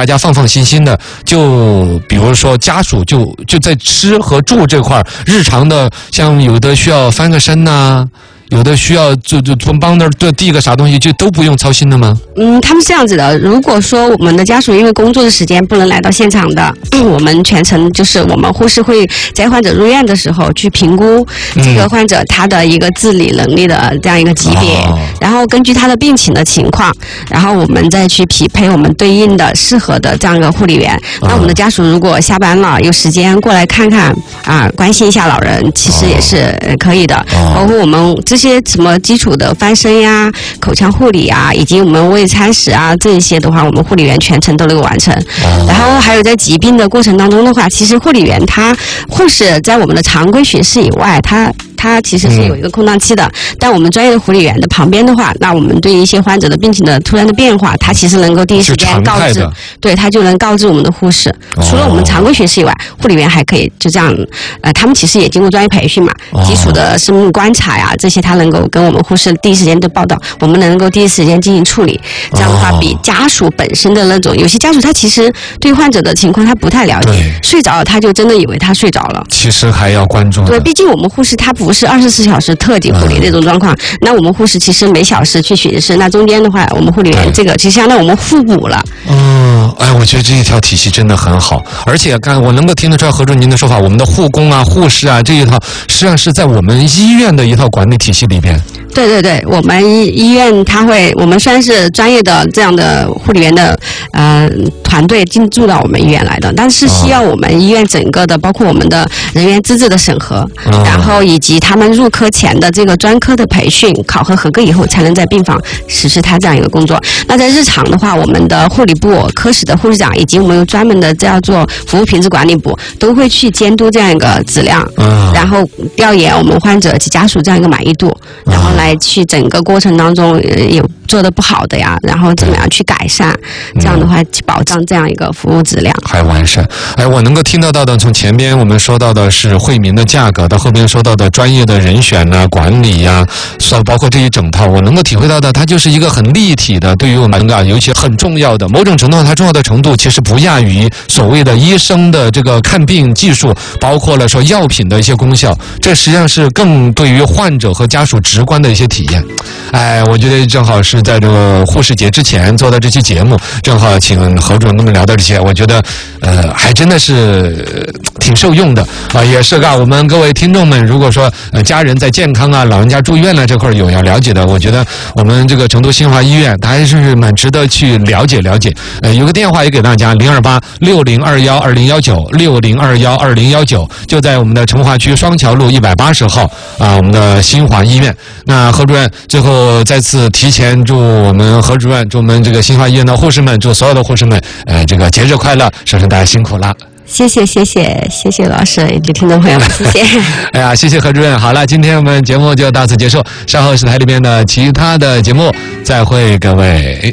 大家放放心心的，就比如说家属就在吃和住这块日常的，像有的需要翻个身呐，有的需要就帮那儿递个啥东西，就都不用操心的吗？ 他们是这样子的。如果说我们的家属因为工作的时间不能来到现场的，我们全程就是我们护士会在患者入院的时候去评估这个患者他的一个自理能力的这样一个级别，然后根据他的病情的情况，然后我们再去匹配我们对应的适合的这样一个护理员。那我们的家属如果下班了有时间过来看看啊，关心一下老人，其实也是可以的。包括我们这些什么基础的翻身呀、口腔护理啊，以及我们喂餐食啊，这一些的话，我们护理员全程都能够完成。然后还有在疾病的过程当中的话，其实护理员护士在我们的常规巡视以外，他其实是有一个空档期的。但我们专业的护理员的旁边的话，那我们对于一些患者的病情的突然的变化，他其实能够第一时间告知，对，他就能告知我们的护士。除了我们常规巡视以外，护理员还可以就这样，他们其实也经过专业培训嘛，基础的生命观察呀这些，他能够跟我们护士第一时间的报道，我们能够第一时间进行处理。这样的话，比家属本身的那种，有些家属他其实对患者的情况他不太了解，睡着了他就真的以为他睡着了。 其实还要关注。 对，毕竟我们护士他不是24小时特级护理那种状况，那我们护士其实每小时去巡视，那中间的话，我们护理员这个其实相当于我们互补了。 我觉得这一条体系真的很好，而且我能够听得出来何主任您的说法，我们的护工啊、护士啊这一套，实际上是在我们医院的一套管理体系里边。 对，我们医院我们算是专业的这样的护理员的团队进驻到我们医院来的，但是需要我们医院整个的，包括我们的人员资质的审核，然后以及他们入科前的这个专科的培训、考核合格以后，才能在病房实施他这样一个工作。那在日常的话，我们的护理部科室的护士长以及我们有专门的叫做服务品质管理部，都会去监督这样一个质量，然后调研我们患者及家属这样一个满意度，然后来去整个过程当中有做的不好的呀，然后怎么样去改善，这样的话去保障这样一个服务质量还完善。我能够听得到的，从前边我们说到的是惠民的价格，到后边说到的专业的人选啊、管理呀，包括这一整套，我能够体会到的，它就是一个很立体的，对于我们尤其很重要的，某种程度上它重要的程度其实不亚于所谓的医生的这个看病技术，包括了说药品的一些功效，这实际上是更对于患者和家属直观的一些体验。我觉得正好是在这个护士节之前做的这期节目，正好请何主任跟我们聊到这些，我觉得还真的是挺受用的也是我们各位听众们，如果说家人在健康啊、老人家住院了这块有要了解的，我觉得我们这个成都新华医院它还是蛮值得去了解。有个电话也给大家，02860212019，60212019，就在我们的成华区双桥路180号我们的新华医院。那何主任最后再次提前祝我们何主任、祝我们这个新华医院的护士们、祝所有的护士们这个节日快乐，首先大家辛苦了。 谢谢老师以及听众朋友们，谢谢。 谢谢何主任。好了，今天我们节目就到此结束，稍后是台里面的其他的节目，再会各位。